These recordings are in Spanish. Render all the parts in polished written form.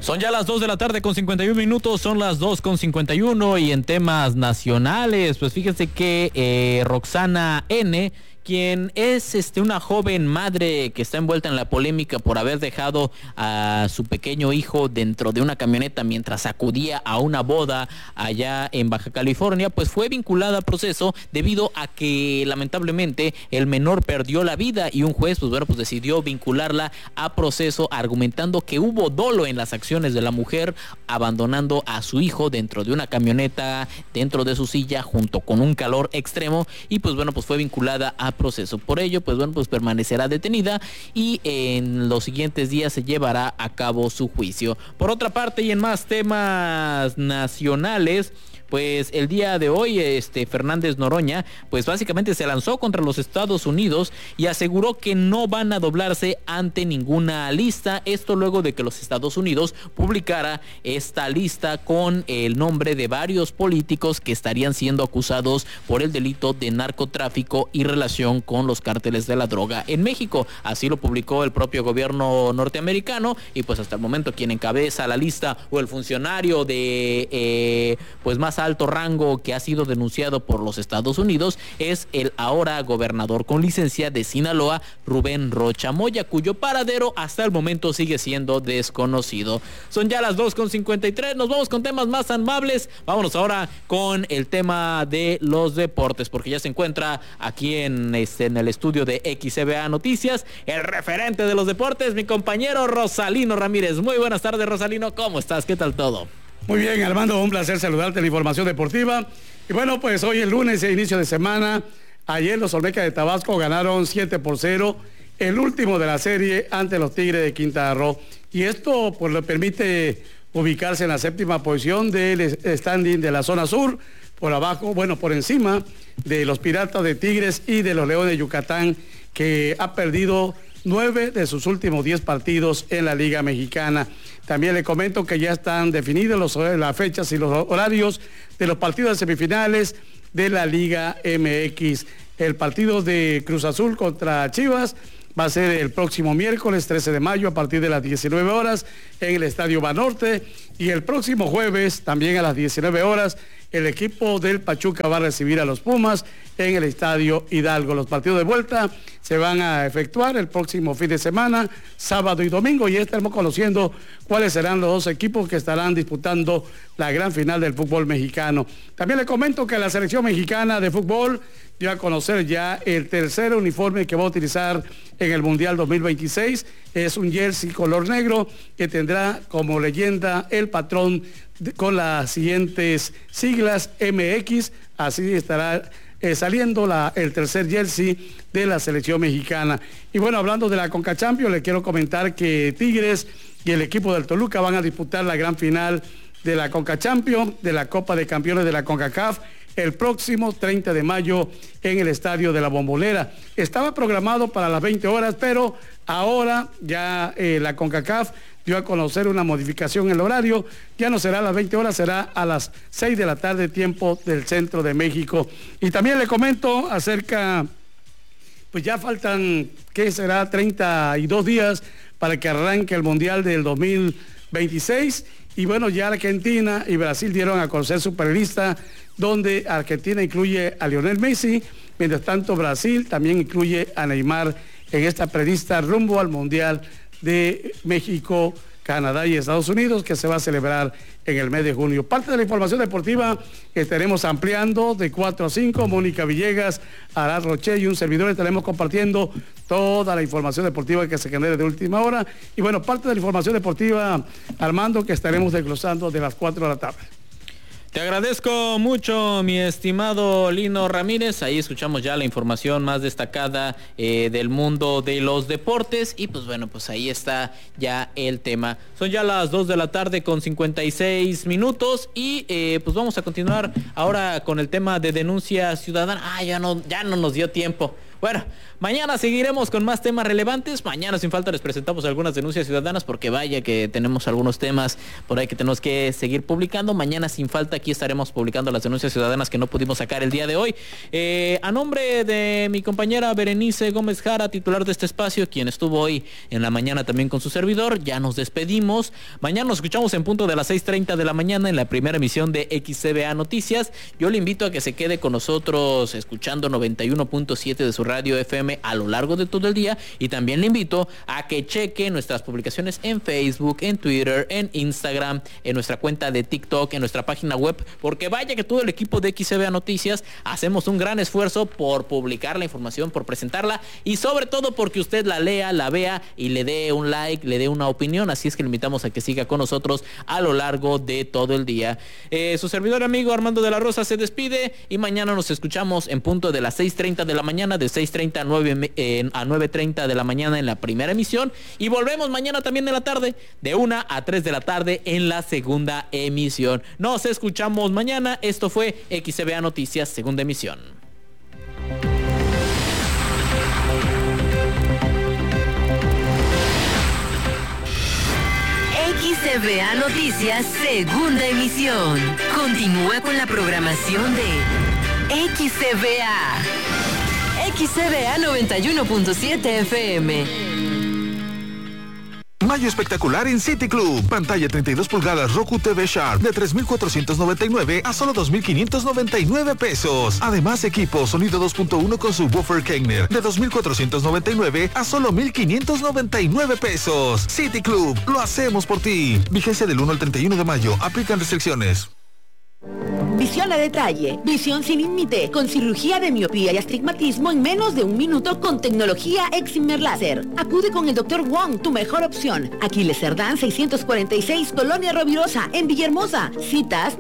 Son ya las 2 de la tarde con 51 minutos, son las 2 con 51 y en temas nacionales, pues fíjense que Roxana N., quien es una joven madre que está envuelta en la polémica por haber dejado a su pequeño hijo dentro de una camioneta mientras acudía a una boda allá en Baja California, pues fue vinculada a proceso debido a que lamentablemente el menor perdió la vida y un juez pues decidió vincularla a proceso argumentando que hubo dolo en las acciones de la mujer abandonando a su hijo dentro de una camioneta, dentro de su silla junto con un calor extremo y pues fue vinculada a proceso. Por ello, pues permanecerá detenida y en los siguientes días se llevará a cabo su juicio. Por otra parte, y en más temas nacionales, pues el día de hoy Fernández Noroña pues básicamente se lanzó contra los Estados Unidos y aseguró que no van a doblarse ante ninguna lista, esto luego de que los Estados Unidos publicara esta lista con el nombre de varios políticos que estarían siendo acusados por el delito de narcotráfico y relación con los cárteles de la droga en México. Así lo publicó el propio gobierno norteamericano y pues hasta el momento quien encabeza la lista o el funcionario de pues más alto rango que ha sido denunciado por los Estados Unidos es el ahora gobernador con licencia de Sinaloa, Rubén Rocha Moya, cuyo paradero hasta el momento sigue siendo desconocido. Son ya las 2:53, nos vamos con temas más amables. Vámonos ahora con el tema de los deportes, porque ya se encuentra aquí en el estudio de XCBA Noticias el referente de los deportes, mi compañero Rosalino Ramírez. Muy buenas tardes, Rosalino, ¿cómo estás? ¿Qué tal todo? Muy bien, Armando, un placer saludarte en la información deportiva. Y bueno, pues hoy el lunes, inicio de semana, ayer los Olmecas de Tabasco ganaron 7-0, el último de la serie ante los Tigres de Quintana Roo. Y esto pues le permite ubicarse en la séptima posición del standing de la zona sur, por abajo, por encima de los Piratas de Tigres y de los Leones de Yucatán, que ha perdido 9 de sus últimos 10 partidos en la Liga Mexicana. También le comento que ya están definidos las fechas y los horarios de los partidos de semifinales de la Liga MX. El partido de Cruz Azul contra Chivas va a ser el próximo miércoles 13 de mayo a partir de las 19 horas en el Estadio Banorte, y el próximo jueves también a las 19 horas el equipo del Pachuca va a recibir a los Pumas en el Estadio Hidalgo. Los partidos de vuelta se van a efectuar el próximo fin de semana, sábado y domingo, y estaremos conociendo cuáles serán los dos equipos que estarán disputando la gran final del fútbol mexicano. También le comento que la selección mexicana de fútbol dio a conocer ya el tercer uniforme que va a utilizar en el Mundial 2026. Es un jersey color negro que tendrá como leyenda el patrón con las siguientes siglas MX. Así estará saliendo el tercer jersey de la selección mexicana. Y bueno, hablando de la Conca Champions, le quiero comentar que Tigres y el equipo del Toluca van a disputar la gran final de la Conca Champions, de la Copa de Campeones de la CONCACAF, el próximo 30 de mayo en el Estadio de la Bombonera. Estaba programado para las 20 horas, pero ahora ya la CONCACAF dio a conocer una modificación en el horario. Ya no será a las 20 horas, será a las 6 de la tarde, tiempo del centro de México. Y también le comento acerca, pues ya faltan, ¿qué será? 32 días para que arranque el Mundial del 2026. Y bueno, ya Argentina y Brasil dieron a conocer su prelista, donde Argentina incluye a Lionel Messi, mientras tanto Brasil también incluye a Neymar en esta prelista rumbo al Mundial de México, Canadá y Estados Unidos, que se va a celebrar en el mes de junio. Parte de la información deportiva que estaremos ampliando de 4 a 5. Mónica Villegas, Arad Roche y un servidor estaremos compartiendo toda la información deportiva que se genere de última hora. Y bueno, parte de la información deportiva, Armando, que estaremos desglosando de las 4 de la tarde. Te agradezco mucho, mi estimado Lino Ramírez. Ahí escuchamos ya la información más destacada del mundo de los deportes. Y pues bueno, pues ahí está ya el tema. Son ya las 2 de la tarde con 56 minutos. Y pues vamos a continuar ahora con el tema de denuncia ciudadana. Ya no nos dio tiempo. Bueno, mañana seguiremos con más temas relevantes. Mañana sin falta les presentamos algunas denuncias ciudadanas porque vaya que tenemos algunos temas por ahí que tenemos que seguir publicando. Mañana sin falta aquí estaremos publicando las denuncias ciudadanas que no pudimos sacar el día de hoy. A nombre de mi compañera Berenice Gómez Jara, titular de este espacio, quien estuvo hoy en la mañana también con su servidor, ya nos despedimos. Mañana nos escuchamos en punto de las 6:30 de la mañana en la primera emisión de XCBA Noticias. Yo le invito a que se quede con nosotros escuchando 91.7 de su radio FM a lo largo de todo el día, y también le invito a que cheque nuestras publicaciones en Facebook, en Twitter, en Instagram, en nuestra cuenta de TikTok, en nuestra página web, porque vaya que todo el equipo de XCBA Noticias hacemos un gran esfuerzo por publicar la información, por presentarla y sobre todo porque usted la lea, la vea y le dé un like, le dé una opinión. Así es que le invitamos a que siga con nosotros a lo largo de todo el día. Su servidor amigo Armando de la Rosa se despide y mañana nos escuchamos en punto de las 6:30 de la mañana, de 6:30 a 9:30 de la mañana en la primera emisión, y volvemos mañana también en la tarde de 1 a 3 de la tarde en la segunda emisión. Nos escuchamos mañana. Esto fue XCBA Noticias, segunda emisión. XCBA Noticias, segunda emisión. Continúa con la programación de XCBA. XCBA 91.7 FM. Mayo espectacular en City Club. Pantalla 32 pulgadas Roku TV Sharp de 3,499 a solo 2,599 pesos. Además, equipo sonido 2.1 con subwoofer Kegner de 2,499 a solo 1,599 pesos. City Club, lo hacemos por ti. Vigencia del 1 al 31 de mayo. Aplican restricciones. Visión a detalle, visión sin límite, con cirugía de miopía y astigmatismo en menos de un minuto con tecnología Excimer Láser. Acude con el Dr. Wong, tu mejor opción. Aquiles Cerdán 646, Colonia Rovirosa, en Villahermosa. Citas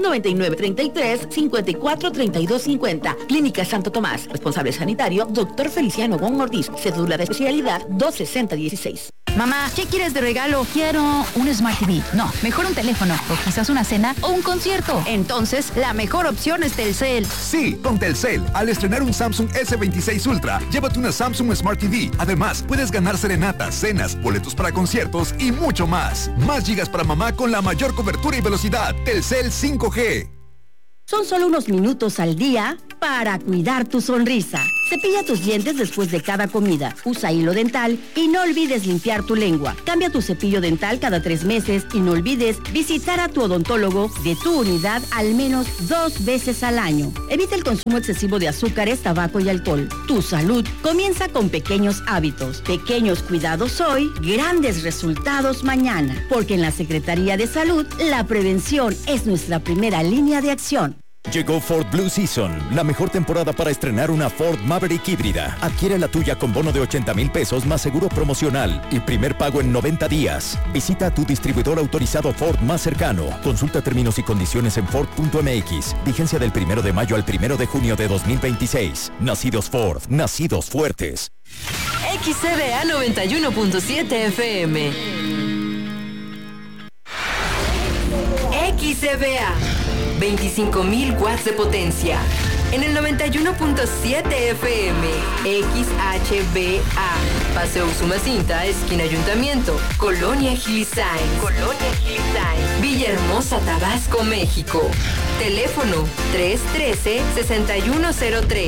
9933-543250. Clínica Santo Tomás. Responsable sanitario, Dr. Feliciano Wong Ortiz. Cédula de especialidad 26016. Mamá, ¿qué quieres de regalo? Quiero un Smart TV. No, mejor un teléfono, o quizás una cena o un concierto. Entonces, la mejor opción es Telcel. Sí, con Telcel, al estrenar un Samsung S26 Ultra, llévate una Samsung Smart TV. Además, puedes ganar serenatas, cenas, boletos para conciertos y mucho más. Más gigas para mamá con la mayor cobertura y velocidad. Telcel 5G. Son solo unos minutos al día para cuidar tu sonrisa. Cepilla tus dientes después de cada comida. Usa hilo dental y no olvides limpiar tu lengua. Cambia tu cepillo dental cada 3 meses y no olvides visitar a tu odontólogo de tu unidad al menos 2 veces al año. Evita el consumo excesivo de azúcares, tabaco y alcohol. Tu salud comienza con pequeños hábitos. Pequeños cuidados hoy, grandes resultados mañana. Porque en la Secretaría de Salud, la prevención es nuestra primera línea de acción. Llegó Ford Blue Season, la mejor temporada para estrenar una Ford Maverick híbrida. Adquiere la tuya con bono de 80,000 pesos más seguro promocional y primer pago en 90 días. Visita a tu distribuidor autorizado Ford más cercano. Consulta términos y condiciones en Ford.mx. Vigencia del 1 de mayo al 1 de junio de 2026. Nacidos Ford, nacidos fuertes. XCBA 91.7 FM. XCBA 25,000 watts de potencia. En el 91.7 FM. XHBA. Paseo Usumacinta, esquina Ayuntamiento. Colonia Hillside. Villahermosa, Tabasco, México. Teléfono 313-6103.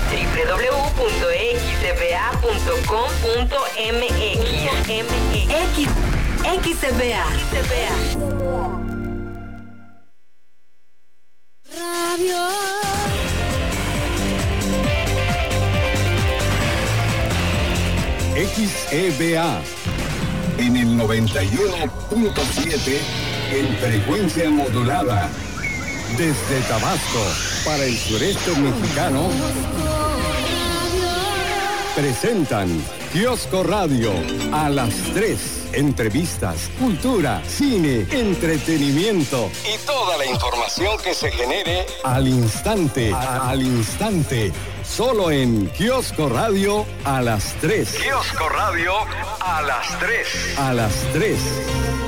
www.xcba.com.mx. XCBA. Radio. XEBA en el 91.7 en frecuencia modulada. Desde Tabasco para el sureste mexicano. Presentan Kiosco Radio a las 3. Entrevistas, cultura, cine, entretenimiento y toda la información que se genere al instante, solo en Kiosco Radio a las 3. Kiosco Radio a las 3.